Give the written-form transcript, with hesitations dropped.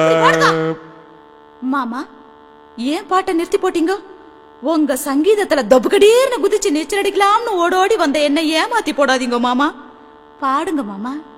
மாமா ஏன் பாட்டை நிறுத்தி போட்டீங்க? உங்க சங்கீதத்துல தொபுகடீர்னு குதிச்சு நீச்சல் அடிக்கலாம்னு ஓடோடி வந்த என்ன ஏமாத்தி போடாதீங்க மாமா. பாடுங்க மாமா.